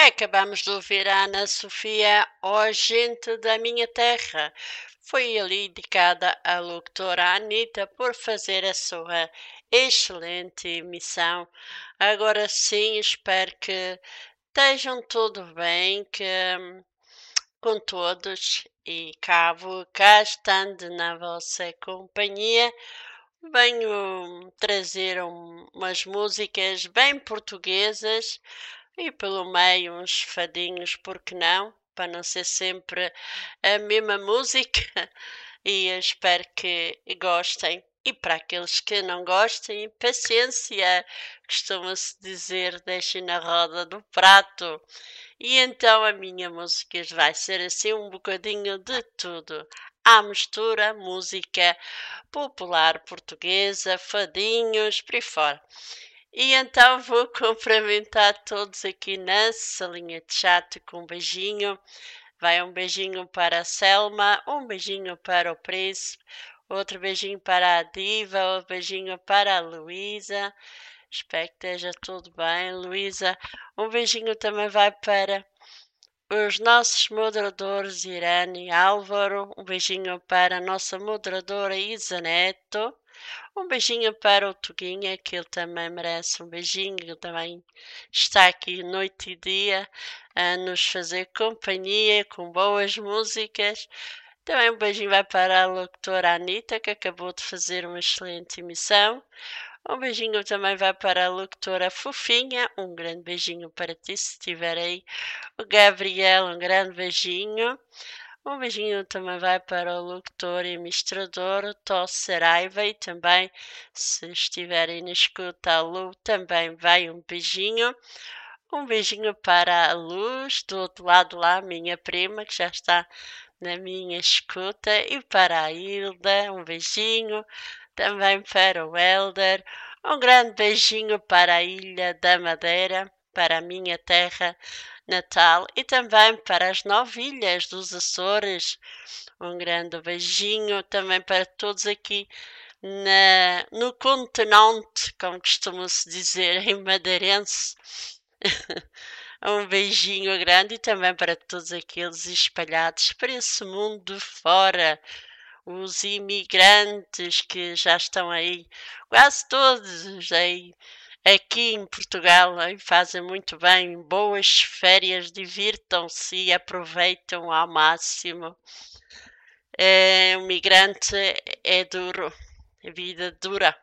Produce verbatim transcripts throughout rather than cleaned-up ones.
Acabamos de ouvir a Ana Sofia, ó gente da minha terra. Foi ali dedicada à locutora Anitta por fazer a sua excelente emissão. Agora sim, espero que estejam tudo bem, que hum, com todos e cá vou cá estando na vossa companhia. Venho trazer um- umas músicas bem portuguesas e pelo meio uns fadinhos, porque não? Para não ser sempre a mesma música. E eu espero que gostem. E para aqueles que não gostem, paciência, costuma-se dizer, deixem na roda do prato. E então a minha música vai ser assim um bocadinho de tudo. À mistura, música popular portuguesa, fadinhos, por aí fora. E então vou cumprimentar todos aqui na salinha de chat com um beijinho. Vai um beijinho para a Selma, um beijinho para o Príncipe, outro beijinho para a Diva, outro beijinho para a Luísa. Espero que esteja tudo bem, Luísa. Um beijinho também vai para os nossos moderadores Irene e Álvaro. Um beijinho para a nossa moderadora Isa Neto. Um beijinho para o Tuguinha, que ele também merece um beijinho, ele também está aqui noite e dia a nos fazer companhia com boas músicas. Também um beijinho vai para a locutora Anitta, que acabou de fazer uma excelente emissão. Um beijinho também vai para a locutora Fofinha, um grande beijinho para ti se estiver aí. O Gabriel, um grande beijinho. Um beijinho também vai para o locutor e mistrador Tó Saraiva e também, se estiverem na escuta, a Lu, também vai um beijinho. Um beijinho para a Luz, do outro lado lá, minha prima, que já está na minha escuta, e para a Hilda, um beijinho. Também para o Helder, um grande beijinho para a Ilha da Madeira, para a minha terra natal e também para as nove ilhas dos Açores. Um grande beijinho também para todos aqui na, no continente, como costuma-se dizer em madeirense. Um beijinho grande e também para todos aqueles espalhados por esse mundo fora. Os imigrantes que já estão aí, quase todos aí aqui em Portugal, e fazem muito bem, boas férias, divirtam-se e aproveitam ao máximo. É, um migrante é duro, a vida dura.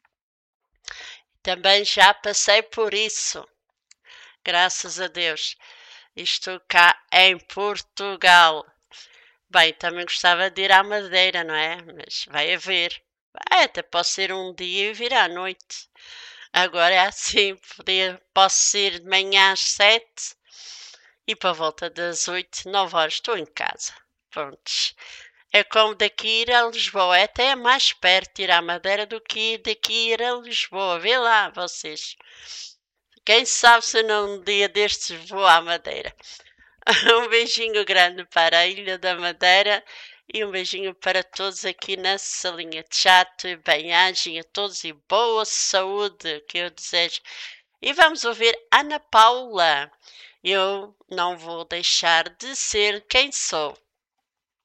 Também já passei por isso, graças a Deus. Estou cá em Portugal. Bem, também gostava de ir à Madeira, não é? Mas vai haver. Vai, até posso ser um dia e vir à noite. Agora é assim, poder, posso ir de manhã às sete e para volta das oito, nove horas estou em casa. Prontos. É como daqui ir a Lisboa. É até mais perto ir à Madeira do que ir daqui ir a Lisboa. Vê lá, vocês. Quem sabe se não um dia destes vou à Madeira. Um beijinho grande para a Ilha da Madeira e um beijinho para todos aqui na salinha de chat. Bem-agem a todos e boa saúde que eu desejo. E vamos ouvir Ana Paula. Eu não vou deixar de ser quem sou.